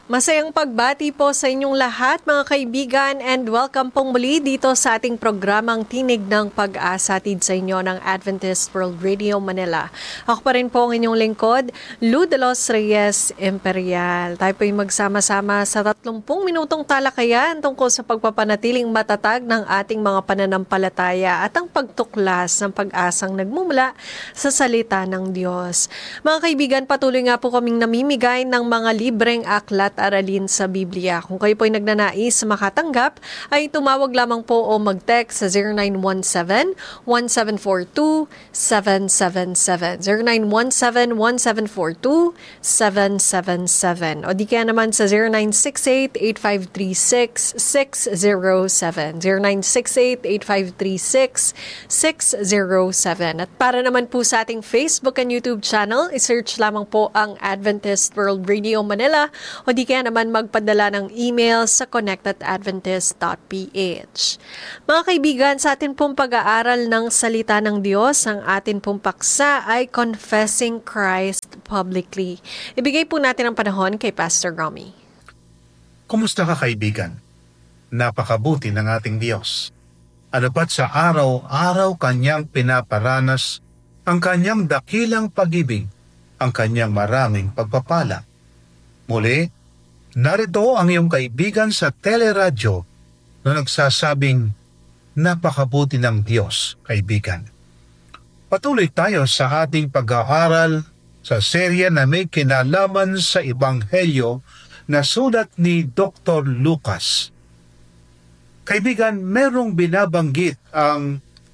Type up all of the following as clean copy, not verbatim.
Masayang pagbati po sa inyong lahat mga kaibigan and welcome pong muli dito sa ating programang Tinig ng Pag-asa hatid sa inyo ng Adventist World Radio Manila. Ako pa rin po ang inyong lingkod, Lou de los Reyes Imperial. Tayo po yung magsama-sama sa 30 minutong talakayan tungkol sa pagpapanatiling matatag ng ating mga pananampalataya at ang pagtuklas ng pag-asang nagmumula sa salita ng Diyos. Mga kaibigan, patuloy nga po kaming namimigay ng mga libreng aklat aralin sa Biblia. Kung kayo po ay nagnanais makatanggap, ay tumawag lamang po o mag-text sa 0917-1742-777. 0917-1742-777. O di kaya naman sa 0968-8536-607. 0968-8536-607. At para naman po sa ating Facebook and YouTube channel, isearch lamang po ang Adventist World Radio Manila o di kaya naman magpadala ng email sa connect@adventist.ph. Mga kaibigan, sa atin pong pag-aaral ng salita ng Diyos, ang atin pong paksa ay Confessing Christ Publicly. Ibigay po natin ang panahon kay Pastor Romy. Kumusta ka kaibigan? Napakabuti ng ating Diyos. Ano pat sa araw-araw kanyang pinaparanas ang kanyang dakilang pag-ibig, ang kanyang maraming pagpapala. Muli, narito ang iyong kaibigan sa teleradyo na nagsasabing, napakabuti ng Diyos, kaibigan. Patuloy tayo sa ating pag-aaral sa serye na may kinalaman sa Ebanghelyo na sulat ni Dr. Lucas. Kaibigan, merong binabanggit ang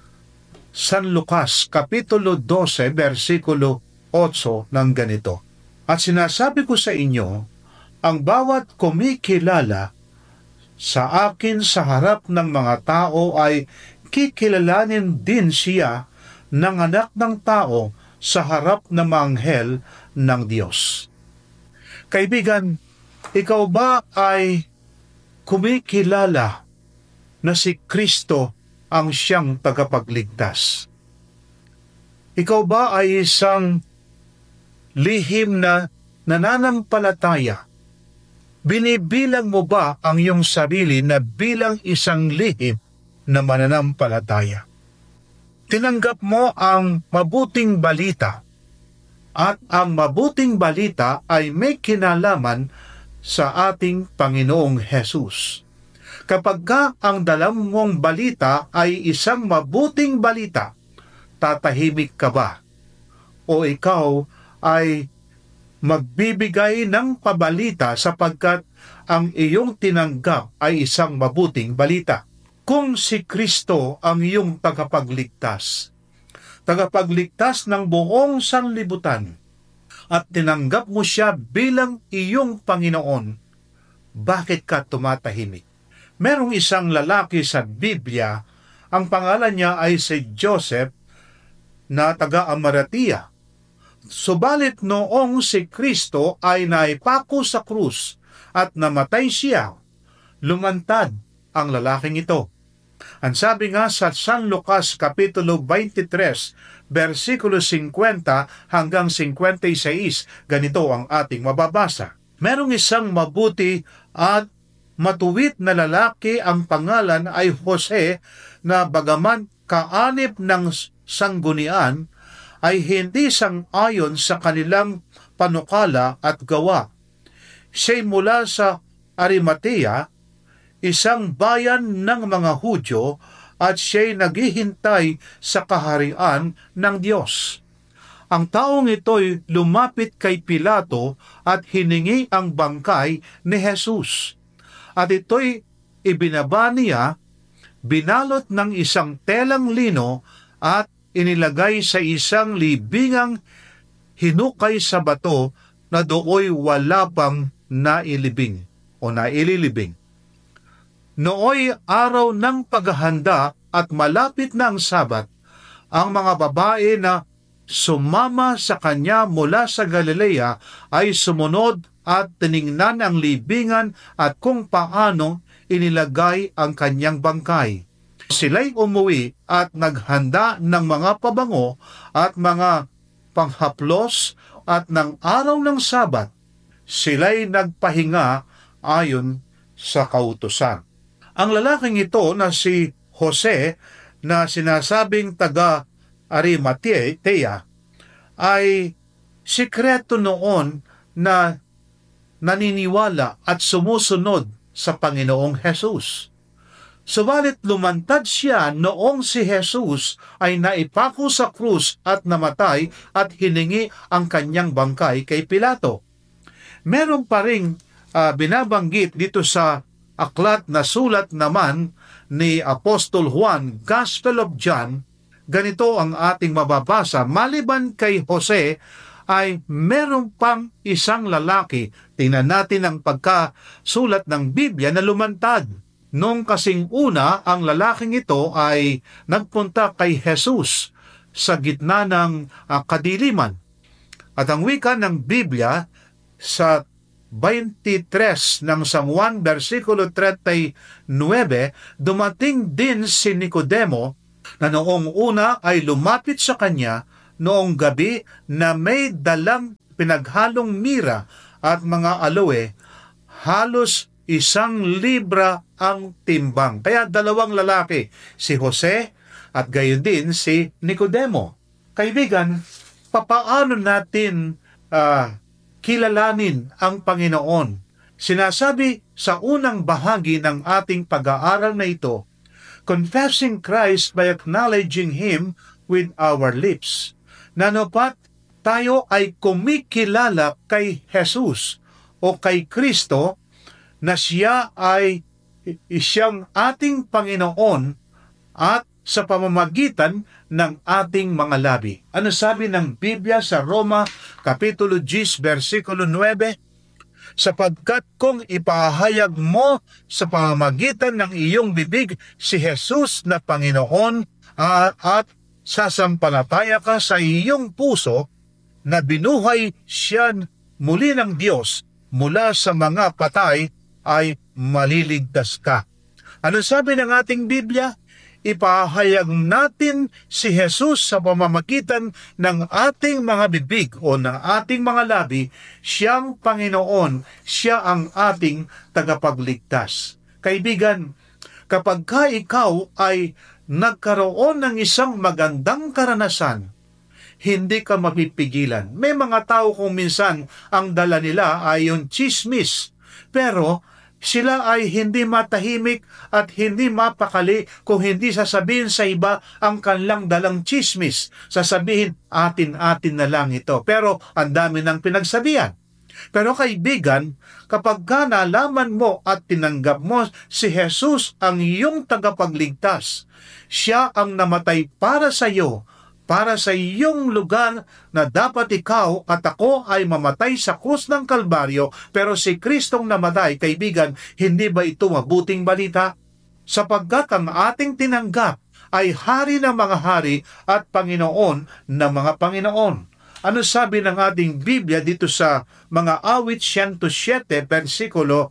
San Lucas, Kapitulo 12, versikulo 8 ng ganito. At sinasabi ko sa inyo, ang bawat kumikilala sa akin sa harap ng mga tao ay kikilalanin din siya ng anak ng tao sa harap ng mga anghel ng Diyos. Kaibigan, ikaw ba ay kumikilala na si Kristo ang siyang tagapagligtas? Ikaw ba ay isang lihim na nananampalataya? Binibilang mo ba ang iyong sarili na bilang isang lihim na mananampalataya? Tinanggap mo ang mabuting balita, at ang mabuting balita ay may kinalaman sa ating Panginoong Hesus. Kapag ang dala mong balita ay isang mabuting balita, tatahimik ka ba? O ikaw ay magbibigay ng pabalita sapagkat ang iyong tinanggap ay isang mabuting balita? Kung si Kristo ang iyong tagapagligtas ng buong sanlibutan, at tinanggap mo siya bilang iyong Panginoon, bakit ka tumatahimik? Merong isang lalaki sa Biblia, ang pangalan niya ay si Joseph na taga-Arimatea. Subalit noong si Kristo ay naipako sa krus at namatay siya, lumantad ang lalaking ito. Ang sabi nga sa San Lucas Kapitulo 23, versikulo 50 hanggang 56, ganito ang ating mababasa. Merong isang mabuti at matuwid na lalaki, ang pangalan ay Jose, na bagaman kaanib ng sanggunian, ay hindi sang-ayon sa kanilang panukala at gawa. Siya'y mula sa Arimatea, isang bayan ng mga Hudyo, at siya'y naghihintay sa kaharian ng Diyos. Ang taong ito'y lumapit kay Pilato at hiningi ang bangkay ni Jesus. At ito'y ibinaba niya, binalot ng isang telang lino at inilagay sa isang libingang hinukay sa bato na dooy wala pang nailibing o naililibing. Nooy araw ng paghahanda at malapit na ang Sabat, ang mga babae na sumama sa kanya mula sa Galilea ay sumunod at tiningnan ang libingan at kung paano inilagay ang kanyang bangkay. Sila'y umuwi at naghanda ng mga pabango at mga panghaplos, at ng araw ng Sabat, sila'y nagpahinga ayon sa kautusan. Ang lalaking ito na si Jose, na sinasabing taga Arimatea, ay sikreto noon na naniniwala at sumusunod sa Panginoong Hesus. Subalit lumantad siya noong si Jesus ay naipako sa krus at namatay at hiningi ang kanyang bangkay kay Pilato. Meron pa ring binabanggit dito sa aklat na sulat naman ni Apostol Juan, Gospel of John. Ganito ang ating mababasa: maliban kay Jose ay meron pang isang lalaki, tingnan natin ang pagkasulat ng Biblia, na lumantad. Nung kasing una, ang lalaking ito ay nagpunta kay Jesus sa gitna ng kadiliman. At ang wika ng Biblia sa 23 ng San Juan, versikulo 39, dumating din si Nicodemo na noong una ay lumapit sa kanya noong gabi na may dalang pinaghalong mira at mga aloe, halos 1 libra ang timbang. Kaya dalawang lalaki, si Jose at gayon din si Nicodemo. Kaibigan, papaano natin kilalanin ang Panginoon? Sinasabi sa unang bahagi ng ating pag-aaral na ito, confessing Christ by acknowledging Him with our lips. Nanopat tayo ay kumikilala kay Jesus o kay Kristo na siya ay siyang ating Panginoon at sa pamamagitan ng ating mga labi. Ano sabi ng Biblia sa Roma, Kapitulo 10, versikulo 9? Sapagkat kung ipahayag mo sa pamamagitan ng iyong bibig si Jesus na Panginoon at sasampalataya ka sa iyong puso na binuhay siya muli ng Diyos mula sa mga patay, ay maliligtas ka. Ano sabi ng ating Biblia? Ipahayag natin si Jesus sa pamamagitan ng ating mga bibig o ng ating mga labi, siyang Panginoon, siya ang ating tagapagligtas. Kaibigan, kapag ikaw ay nagkaroon ng isang magandang karanasan, hindi ka mapipigilan. May mga tao kung minsan ang dala nila ay yung chismis, pero sila ay hindi matahimik at hindi mapakali kung hindi sasabihin sa iba ang kanilang dalang chismis. Sasabihin, atin-atin na lang ito. Pero ang dami ng pinagsabihan. Pero kaibigan, kapag nalaman mo at tinanggap mo si Jesus ang iyong tagapagligtas, siya ang namatay para sa iyo, para sa iyong lugar na dapat ikaw at ako ay mamatay sa krus ng Kalbaryo, pero si Kristong namatay, kaibigan, hindi ba ito mabuting balita? Sapagkat ang ating tinanggap ay hari ng mga hari at Panginoon ng mga Panginoon. Ano sabi ng ating Biblia dito sa mga awit 107, versikulo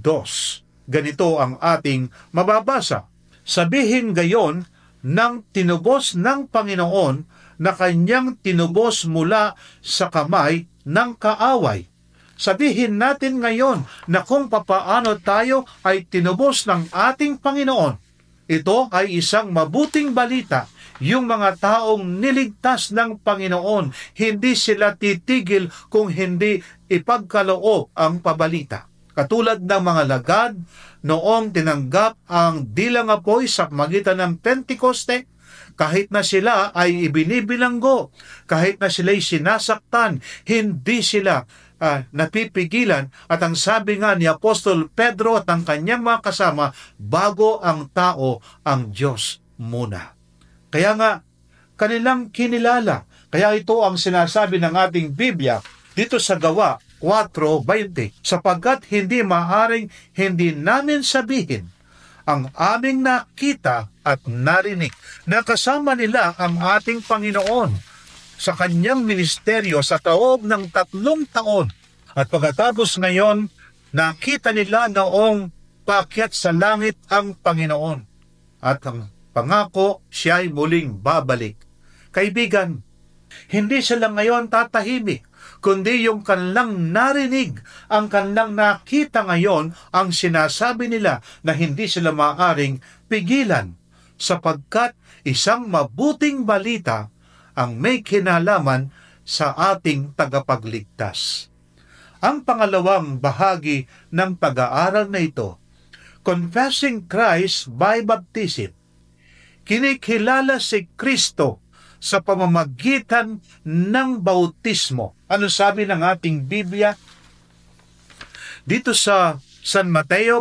2? Ganito ang ating mababasa. Sabihin gayon ng tinubos ng Panginoon na kanyang tinubos mula sa kamay ng kaaway. Sabihin natin ngayon na kung papaano tayo ay tinubos ng ating Panginoon. Ito ay isang mabuting balita. Yung mga taong niligtas ng Panginoon, hindi sila titigil kung hindi ipagkaloob ang pabalita. Katulad ng mga lagad noong tinanggap ang dilang apoy sa magitan ng Pentekoste, kahit na sila ay ibinibilanggo, kahit na sila'y sinasaktan, hindi sila napipigilan. At ang sabi nga ni Apostol Pedro at ang kanyang mga kasama, bago ang tao, ang Diyos muna. Kaya nga, kanilang kinilala. Kaya ito ang sinasabi ng ating Biblia dito sa Gawa 4:20, sapagkat hindi maaring hindi namin sabihin ang aming nakita at narinig na kasama nila ang ating Panginoon sa kanyang ministeryo sa loob ng 3 taon. At pagkatapos ngayon, nakita nila noong paakyat sa langit ang Panginoon. At ang pangako, siya'y muling babalik. Kaibigan, hindi sila ngayon tatahimik kundi yung kanilang narinig, ang kanilang nakita ngayon, ang sinasabi nila na hindi sila maaaring pigilan, sapagkat isang mabuting balita ang may kinalaman sa ating tagapagligtas. Ang pangalawang bahagi ng pag-aaral na ito, Confessing Christ by Baptism. Kinikilala si Kristo sa pamamagitan ng bautismo. Ano sabi ng ating Biblia? Dito sa San Mateo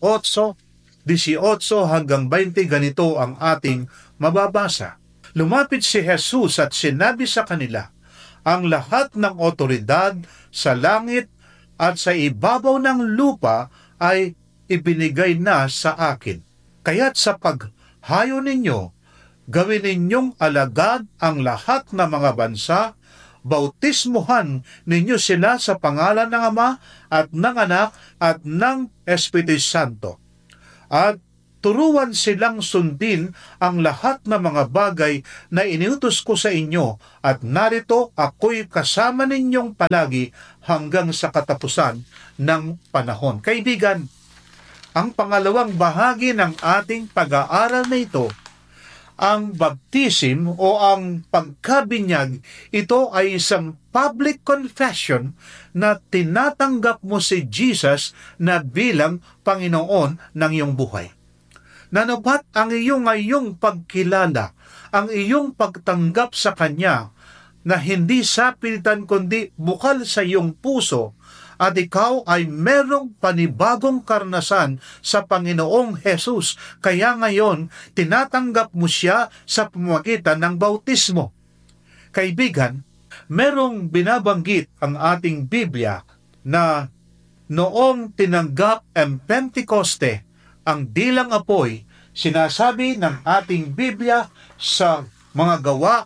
28:18 hanggang 20, ganito ang ating mababasa. Lumapit si Jesus at sinabi sa kanila, ang lahat ng otoridad sa langit at sa ibabaw ng lupa ay ibinigay na sa akin. Kaya't sa paghayo ninyo, gawin ninyong alagad ang lahat ng mga bansa, bautismuhan ninyo sila sa pangalan ng Ama at ng Anak at ng Espiritu Santo. At turuan silang sundin ang lahat ng mga bagay na iniutos ko sa inyo, at narito ako'y kasama ninyong palagi hanggang sa katapusan ng panahon. Kaibigan, ang pangalawang bahagi ng ating pag-aaral na ito, ang baptism o ang pagkabinyag, ito ay isang public confession na tinatanggap mo si Jesus na bilang Panginoon ng iyong buhay. Nanupat ang iyong ngayong pagkilala, ang iyong pagtanggap sa Kanya na hindi sapilitan kundi bukal sa iyong puso, at ikaw ay merong panibagong karanasan sa Panginoong Jesus. Kaya ngayon, tinatanggap mo siya sa pamamagitan ng bautismo. Kaibigan, merong binabanggit ang ating Biblia na noong tinanggap ang Pentecoste, ang dilang apoy, sinasabi ng ating Biblia sa mga Gawa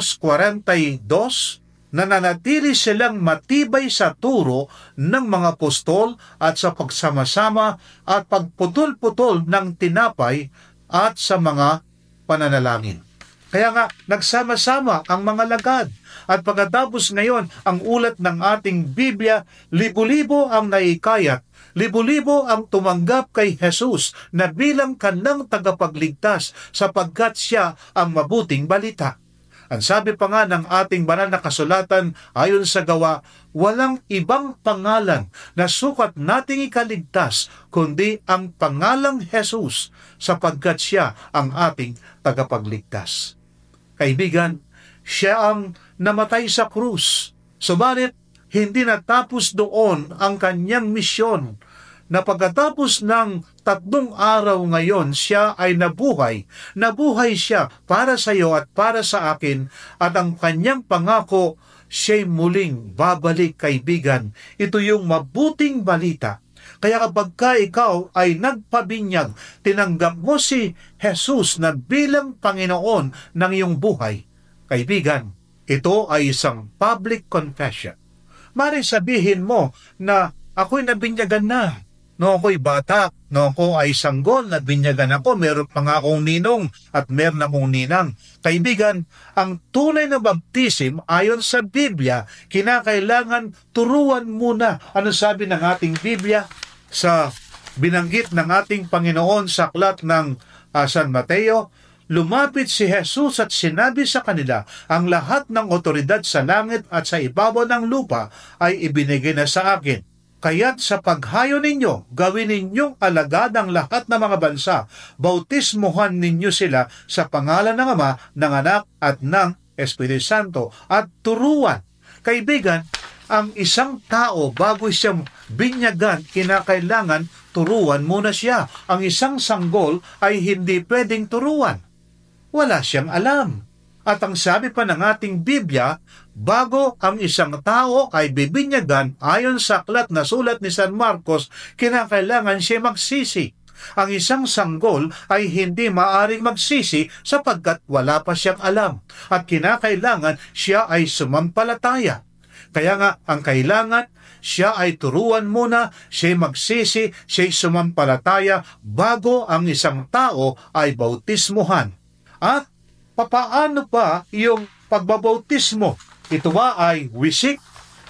2:42, nananatili silang matibay sa turo ng mga apostol at sa pagsama-sama at pagputol-putol ng tinapay at sa mga pananalangin. Kaya nga, nagsama-sama ang mga lagad. At pagkatapos ngayon, ang ulat ng ating Biblia, libo-libo ang naikayat, libo-libo ang tumanggap kay Jesus na bilang kanilang tagapagligtas sapagkat siya ang mabuting balita. Ang sabi pa nga ng ating banal na kasulatan ayon sa Gawa, walang ibang pangalan na sukat nating ikaligtas kundi ang pangalang Jesus sapagkat siya ang ating tagapagligtas. Kaibigan, siya ang namatay sa krus. Subalit, hindi natapos doon ang kanyang misyon, na pagkatapos ng 3 araw ngayon, siya ay nabuhay. Nabuhay siya para sa iyo at para sa akin, at ang kanyang pangako, siya'y muling babalik, kaibigan. Ito yung mabuting balita. Kaya kapag ikaw ay nagpabinyag, tinanggap mo si Jesus na bilang Panginoon ng iyong buhay, kaibigan, ito ay isang public confession. Mari sabihin mo na ako'y nabinyagan na. No ako'y bata, no ako ay sanggol, nabinyagan ako, meron pa nga akong ninong at meron akong ninang. Kaibigan, ang tunay na baptism ayon sa Biblia, kinakailangan turuan muna. Ano sabi ng ating Biblia sa binanggit ng ating Panginoon sa aklat ng San Mateo? Lumapit si Jesus at sinabi sa kanila, ang lahat ng otoridad sa langit at sa ibabaw ng lupa ay ibinigay na sa akin. Kaya't sa paghayo ninyo, gawin ninyong alagad ang lahat ng mga bansa, bautismuhan ninyo sila sa pangalan ng Ama, ng Anak at ng Espiritu Santo, at turuan. Kaibigan, ang isang tao bago siyang binyagan, kinakailangan turuan muna siya. Ang isang sanggol ay hindi pwedeng turuan. Wala siyang alam. At ang sabi pa ng ating Biblia, bago ang isang tao ay bibinyagan, ayon sa aklat na sulat ni San Marcos, kinakailangan siya magsisi. Ang isang sanggol ay hindi maaring magsisi sapagkat wala pa siyang alam. At kinakailangan siya ay sumampalataya. Kaya nga, ang kailangan, siya ay turuan muna, siya magsisi, siya sumampalataya bago ang isang tao ay bautismuhan. At papaano pa yung pagbabautismo? Ito ba ay wisik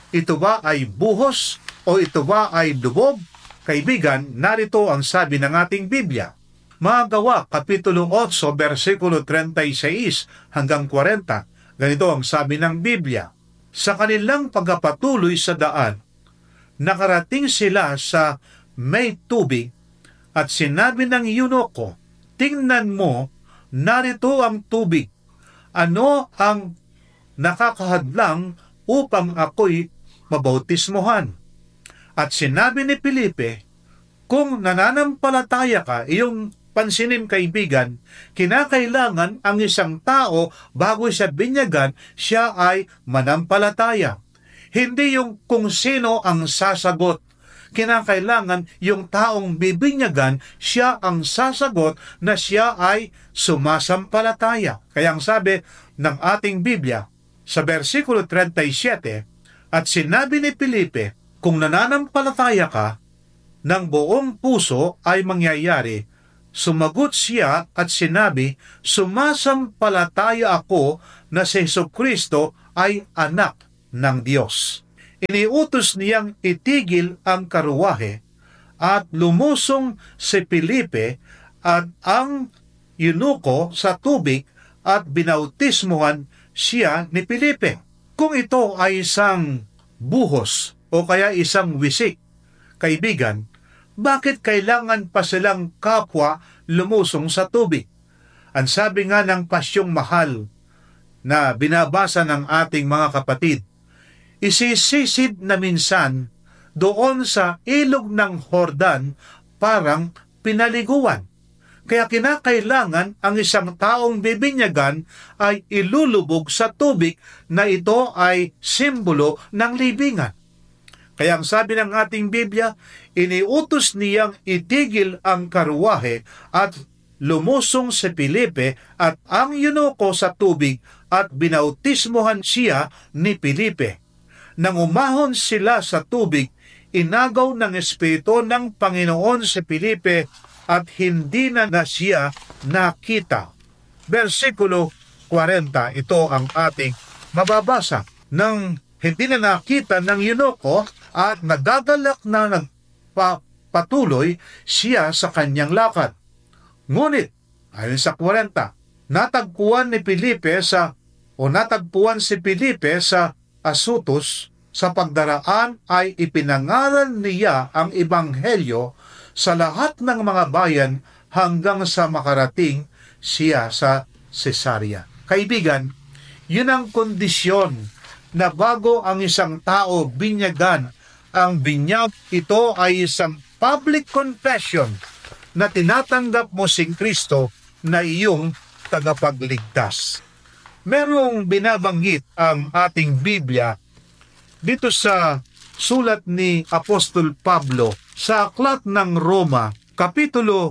Ito ba ay buhos o ito ba ay lubog? Kaibigan, narito ang sabi ng ating Biblia. Mga Gawa, Kapitulo 8, versikulo 36 hanggang 40. Ganito ang sabi ng Biblia. Sa kanilang pagpatuloy sa daan, nakarating sila sa may tubig at sinabi ng eunuko, tingnan mo, narito ang tubig. Ano ang nakakahadlang upang ako'y mabautismohan? At sinabi ni Felipe, kung nananampalataya ka, iyong pansinin kaibigan, kinakailangan ang isang tao bago siya binyagan, siya ay manampalataya. Hindi yung kung sino ang sasagot. Kinakailangan yung taong bibinyagan, siya ang sasagot na siya ay sumasampalataya. Kaya ang sabi ng ating Biblia sa versikulo 37, at sinabi ni Felipe, kung nananampalataya ka, ng buong puso ay mangyayari. Sumagot siya at sinabi, sumasampalataya ako na si Jesucristo ay anak ng Diyos. Iniutos niyang itigil ang karuwahe at lumusong si Felipe at ang eunuko sa tubig at binautismuhan siya ni Felipe. Kung ito ay isang buhos o kaya isang wisik, kaibigan, bakit kailangan pa silang kapwa lumusong sa tubig? Ang sabi nga ng pasyong mahal na binabasa ng ating mga kapatid, isisisid na minsan doon sa ilog ng Jordan parang pinaliguan. Kaya kinakailangan ang isang taong bibinyagan ay ilulubog sa tubig na ito ay simbolo ng libingan. Kaya ang sabi ng ating Biblia, iniutos niyang itigil ang karuwahe at lumusong si Felipe at ang eunuko sa tubig at binautismuhan siya ni Felipe. Nang umahon sila sa tubig, inagaw ng Espiritu ng Panginoon si Felipe at hindi na siya nakita. Versikulo 40, ito ang ating mababasa. Nang hindi na nakita ng eunuko at nagagalak na nagpatuloy siya sa kanyang lakad. Ngunit, ayon sa 40, natagpuan si Felipe sa Azotus. Sa pagdaraan ay ipinangaral niya ang ebanghelyo sa lahat ng mga bayan hanggang sa makarating siya sa Cesarea. Kaibigan, yun ang kondisyon na bago ang isang tao binyagan, ang binyag ito ay isang public confession na tinatanggap mo si Kristo na iyong tagapagligtas. Merong binabanggit ang ating Biblia dito sa sulat ni Apostol Pablo sa Aklat ng Roma, Kapitulo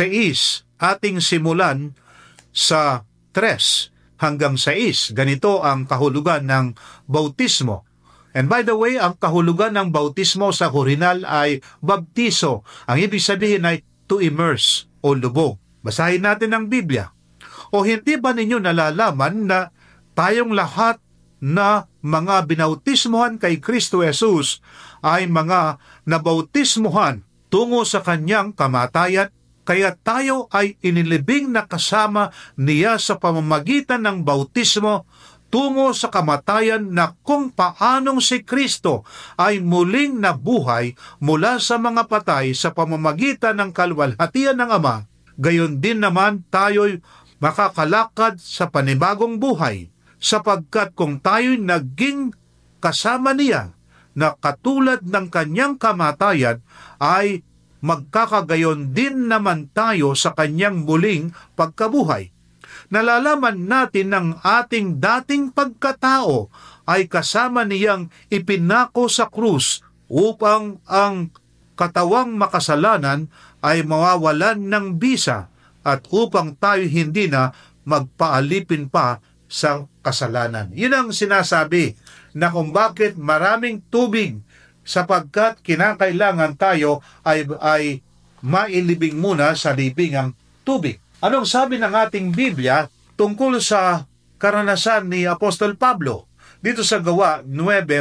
6, ating simulan sa 3 hanggang 6. Ganito ang kahulugan ng bautismo. And by the way, ang kahulugan ng bautismo sa orihinal ay baptizo. Ang ibig sabihin ay to immerse o lubog. Basahin natin ang Biblia. O hindi ba ninyo nalalaman na tayong lahat na mga binautismuhan kay Kristo Jesus ay mga nabautismuhan tungo sa kanyang kamatayan, kaya tayo ay inilibing na kasama niya sa pamamagitan ng bautismo tungo sa kamatayan, na kung paanong si Kristo ay muling nabuhay mula sa mga patay sa pamamagitan ng kaluwalhatian ng Ama, gayon din naman tayo'y makakalakad sa panibagong buhay, sapagkat kung tayo'y naging kasama niya na katulad ng kanyang kamatayan, ay magkakagayon din naman tayo sa kanyang muling pagkabuhay. Nalalaman natin ng ating dating pagkatao ay kasama niyang ipinako sa krus upang ang katawang makasalanan ay mawawalan ng bisa at upang tayo hindi na magpaalipin pa sa kasalanan. Yun ang sinasabi na kung bakit maraming tubig, sapagkat kinakailangan tayo ay mailibing muna sa libingang tubig. Anong sabi ng ating Biblia tungkol sa karanasan ni Apostol Pablo? Dito sa Gawa 9,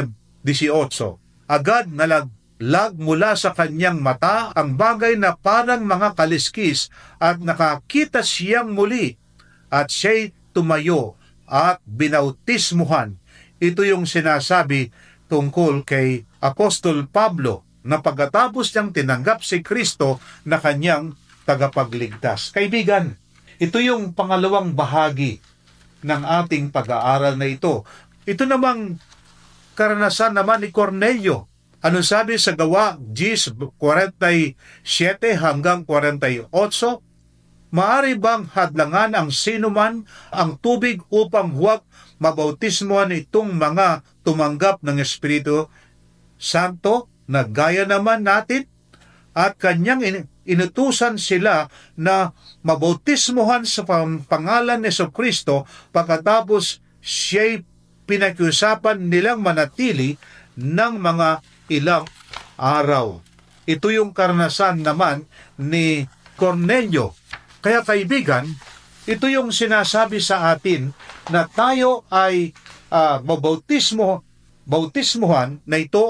18. Agad nalaglag mula sa kanyang mata ang bagay na parang mga kaliskis at nakakita siyang muli at siya'y tumayo at binautismuhan. Ito yung sinasabi tungkol kay Apostol Pablo na pagkatapos niyang tinanggap si Kristo na kanyang tagapagligtas. Kaibigan, ito yung pangalawang bahagi ng ating pag-aaral na ito. Ito namang karanasan naman ni Cornelio. Ano sabi sa Gawa 10:47 hanggang 48? Maari bang hadlangan ang sinuman ang tubig upang huwag mabautismohan itong mga tumanggap ng Espiritu Santo na gaya naman natin? At kanyang inutusan sila na mabautismohan sa pangalan ni Jesucristo pagkatapos siya'y pinakiusapan nilang manatili ng mga ilang araw. Ito yung karanasan naman ni Cornelio. Kaya kaibigan, ito yung sinasabi sa atin na tayo ay bautismohan na ito